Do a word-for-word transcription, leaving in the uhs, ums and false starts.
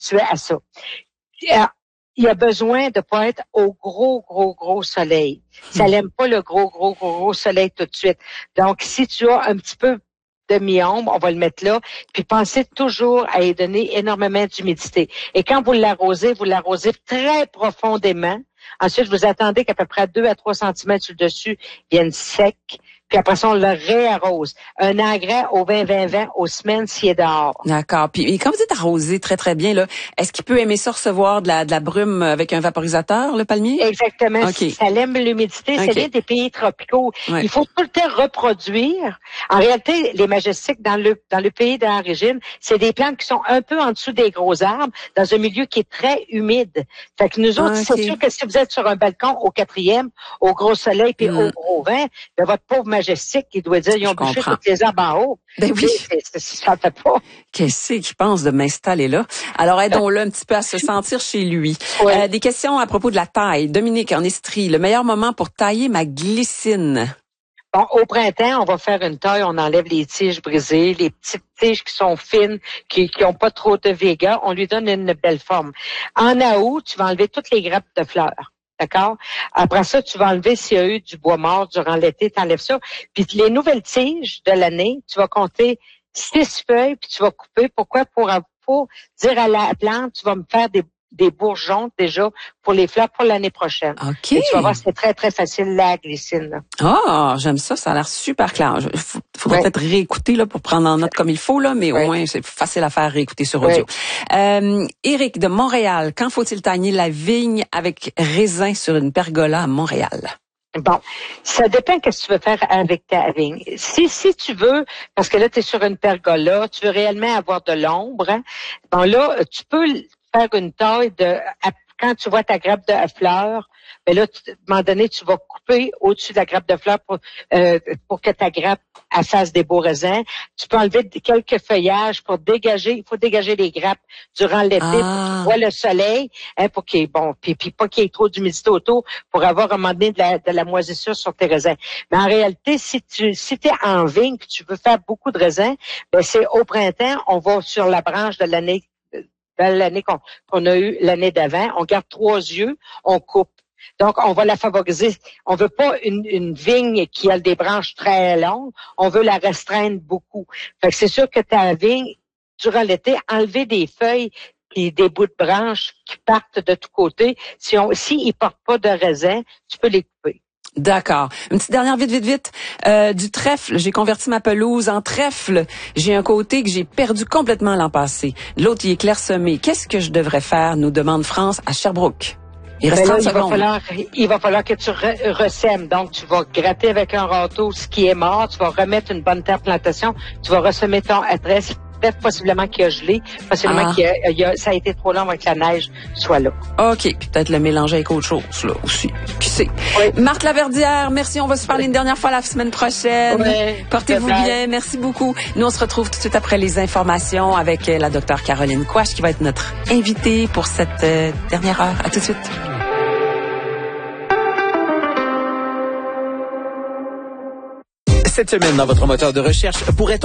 habitué à ça. Il a besoin de pas être au gros, gros, gros soleil. Ça n'aime pas le gros, gros, gros, gros soleil tout de suite. Donc, si tu as un petit peu de mi-ombre, on va le mettre là, puis pensez toujours à y donner énormément d'humidité. Et quand vous l'arrosez, vous l'arrosez très profondément. Ensuite, vous attendez qu'à peu près deux à trois centimètres sur le dessus viennent secs. Puis après ça, on le réarrose. Un engrais au vingt vingt vingt aux semaines s'il est dehors. D'accord. Puis et quand vous dites arroser très, très bien, là, est-ce qu'il peut aimer ça recevoir de la, de la brume avec un vaporisateur, le palmier? Exactement. Okay. Ça aime l'humidité. Okay. C'est bien des pays tropicaux. Ouais. Il faut tout le temps reproduire. En réalité, les majestiques, dans le dans le pays d'origine, c'est des plantes qui sont un peu en dessous des gros arbres, dans un milieu qui est très humide. Fait que nous autres, okay. C'est sûr que si vous êtes sur un balcon au quatrième, au gros soleil puis mm. au gros vent, ben votre pauvre majestique, il doit dire, ils ont bouché toutes les arbres en haut. Ben oui. C'est, c'est, ça fait pas. Qu'est-ce qu'il pense de m'installer là? Alors, aidons-le un petit peu à se sentir chez lui. Oui. Euh, des questions à propos de la taille. Dominique, en Estrie, le meilleur moment pour tailler ma glycine? Bon, au printemps, on va faire une taille, on enlève les tiges brisées, les petites tiges qui sont fines, qui qui ont pas trop de véga, on lui donne une belle forme. En août, tu vas enlever toutes les grappes de fleurs. D'accord? Après ça, tu vas enlever s'il y a eu du bois mort durant l'été, tu enlèves ça. Puis les nouvelles tiges de l'année, tu vas compter six feuilles, puis tu vas couper. Pourquoi? Pour, pour dire à la plante, tu vas me faire des, des bourgeons déjà pour les fleurs pour l'année prochaine. OK. Et tu vas voir, c'est très, très facile, la glycine. Ah, oh, j'aime ça. Ça a l'air super clair. Il faudrait ouais. peut-être réécouter là, pour prendre en note comme il faut, là, mais ouais. au moins, c'est facile à faire réécouter sur audio. Ouais. Euh, Éric de Montréal, quand faut-il tailler la vigne avec raisin sur une pergola à Montréal? Bon, ça dépend de ce que tu veux faire avec ta vigne. Si si tu veux, parce que là, tu es sur une pergola, tu veux réellement avoir de l'ombre, hein, bon là, tu peux faire une taille de... Quand tu vois ta grappe de fleurs, ben là, tu, à un moment donné, tu vas couper au-dessus de la grappe de fleurs pour, euh, pour que ta grappe elle fasse des beaux raisins. Tu peux enlever quelques feuillages pour dégager. Il faut dégager les grappes durant l'été ah. pour que tu vois le soleil, hein, pour qu'il y ait, bon, puis, puis pas qu'il y ait trop d'humidité autour pour avoir un moment donné de la, de la moisissure sur tes raisins. Mais en réalité, si tu si t'es en vigne que tu veux faire beaucoup de raisins, ben c'est au printemps, on va sur la branche de l'année l'année qu'on, qu'on a eu l'année d'avant. On garde trois yeux, on coupe. Donc, on va la favoriser. On veut pas une, une vigne qui a des branches très longues. On veut la restreindre beaucoup. Fait que c'est sûr que ta vigne, durant l'été, enlever des feuilles et des bouts de branches qui partent de tous côtés. Si on, si ils portent pas de raisin, tu peux les couper. D'accord. Une petite dernière vite, vite, vite. Euh, du trèfle. J'ai converti ma pelouse en trèfle. J'ai un côté que j'ai perdu complètement l'an passé. L'autre, il est clairsemé. Qu'est-ce que je devrais faire? Nous demande France à Sherbrooke. Il reste trente secondes. Il va falloir, il va falloir que tu re- ressèmes. Donc, tu vas gratter avec un râteau ce qui est mort. Tu vas remettre une bonne terre plantation. Tu vas ressemer ton adresse. Peut-être possiblement qu'il a gelé, possiblement ah. qu'il a, il a, ça a été trop long avec la neige soit là. OK. Puis peut-être le mélanger avec autre chose, là, aussi. Qui sait? Oui. Marthe Laverdière, merci. On va se parler une dernière fois la semaine prochaine. Oui. Portez-vous bien. Merci beaucoup. Nous, on se retrouve tout de suite après les informations avec la docteure Caroline Quach, qui va être notre invitée pour cette euh, dernière heure. À tout de suite. Cette semaine, dans votre moteur de recherche, pourrait